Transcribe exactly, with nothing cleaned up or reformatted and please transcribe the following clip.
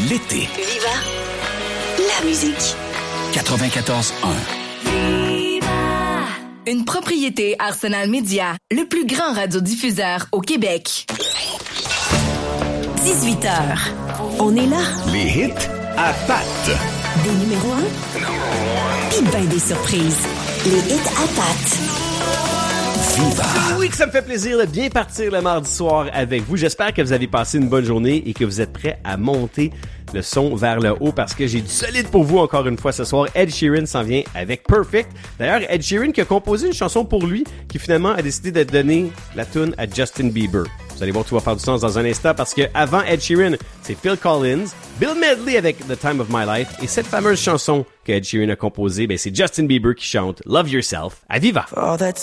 l'été. Viva la musique. quatre-vingt-quatorze un. Une propriété Arsenal Média, le plus grand radiodiffuseur au Québec. dix-huit heures. On est là. Les hits à patte. Des numéros un. Puis ben des surprises. Les hits à patte. Viva. Oui, que ça me fait plaisir de bien partir le mardi soir avec vous. J'espère que vous avez passé une bonne journée et que vous êtes prêts à monter le son vers le haut parce que j'ai du solide pour vous encore une fois ce soir. Ed Sheeran s'en vient avec Perfect. D'ailleurs, Ed Sheeran qui a composé une chanson pour lui qui finalement a décidé de donner la tune à Justin Bieber. Vous allez voir, tout va faire du sens dans un instant parce que avant Ed Sheeran, c'est Phil Collins, Bill Medley avec The Time of My Life et cette fameuse chanson que Ed Sheeran a composée, ben c'est Justin Bieber qui chante Love Yourself à Viva. For all that